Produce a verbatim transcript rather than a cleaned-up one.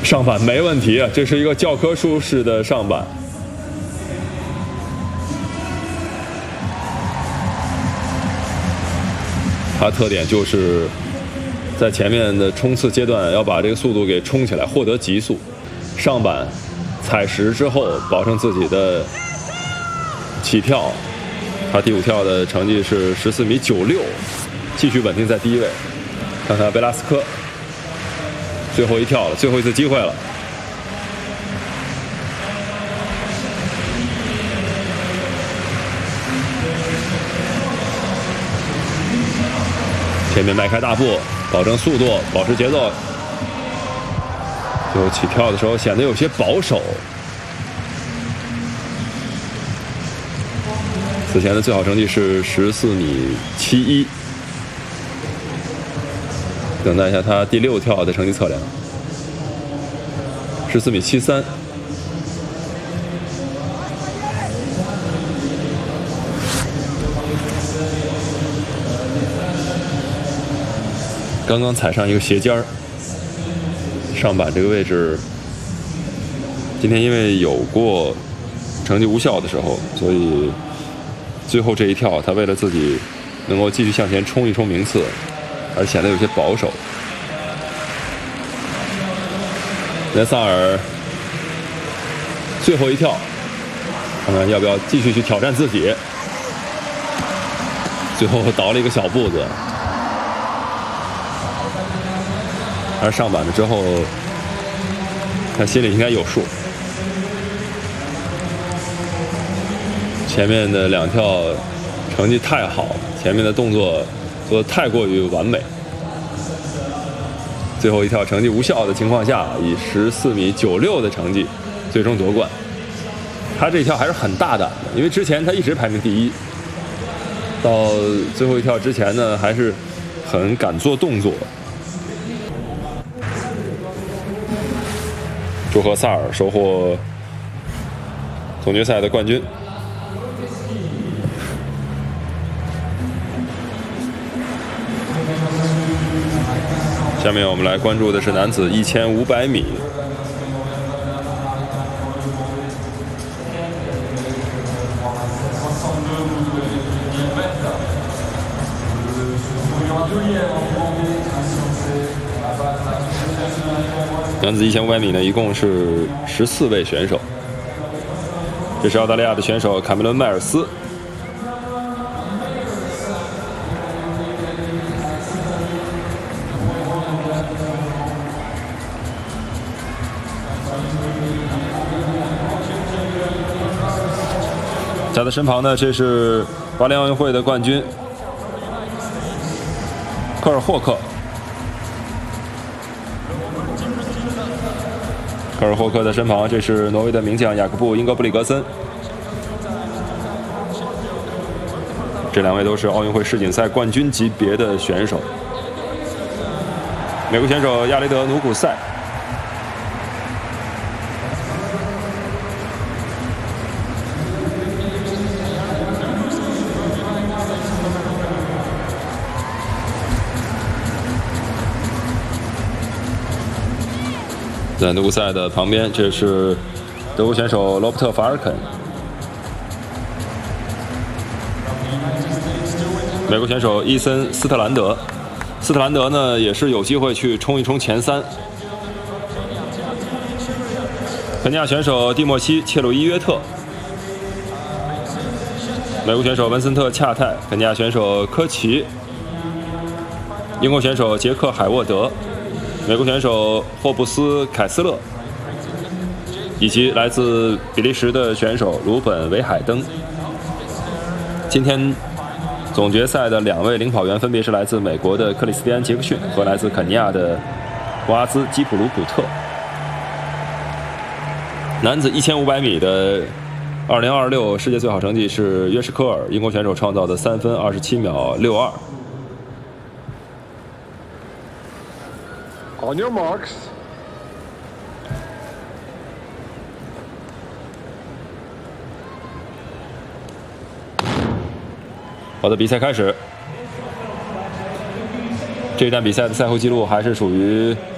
上板没问题啊，这是一个教科书式的上板。它特点就是在前面的冲刺阶段要把这个速度给冲起来，获得极速。上板踩实之后，保证自己的起跳。他第五跳的成绩是十四米九六，继续稳定在第一位。看看贝拉斯科，最后一跳了，最后一次机会了。前面迈开大步，保证速度，保持节奏。最后起跳的时候显得有些保守。此前的最好成绩是十四米七一。等待一下他第六跳的成绩测量，十四米七三。刚刚踩上一个斜尖儿，上板这个位置，今天因为有过成绩无效的时候，所以最后这一跳，他为了自己能够继续向前冲一冲名次，而显得有些保守。雷萨尔最后一跳，看看要不要继续去挑战自己。最后倒了一个小步子。而上板了之后，他心里应该有数。前面的两跳成绩太好，前面的动作做得太过于完美。最后一跳成绩无效的情况下，以十四米九六的成绩最终夺冠。他这一跳还是很大胆的，因为之前他一直排名第一，到最后一跳之前呢，还是很敢做动作。祝贺萨尔收获总决赛的冠军。下面我们来关注的是男子一千五百米。男子一千五百米呢，一共是十四位选手。这是澳大利亚的选手卡梅伦·迈尔斯。在他身旁呢，这是巴黎奥运会的冠军科尔霍克。科尔霍克的身旁，这是挪威的名将雅各布·英格布里格森。这两位都是奥运会世锦赛冠军级别的选手。美国选手亚雷德·努古塞。在努古塞的旁边，这是德国选手罗伯特·法尔肯。美国选手伊森·斯特兰德，斯特兰德呢也是有机会去冲一冲前三。肯尼亚选手蒂莫西·切鲁伊约特，美国选手文森特·恰泰，肯尼亚选手科奇，英国选手杰克·海沃德，美国选手霍布斯·凯斯勒，以及来自比利时的选手鲁本·维海登。今天总决赛的两位领跑员分别是来自美国的克里斯蒂安·杰克逊和来自肯尼亚的博阿兹·基普鲁普特。男子一千五百米的二零二六世界最好成绩是约什科尔，英国选手创造的三分二十七秒六二。 On your marks. 好的，比赛开始。这一站比赛的赛后记录还是属于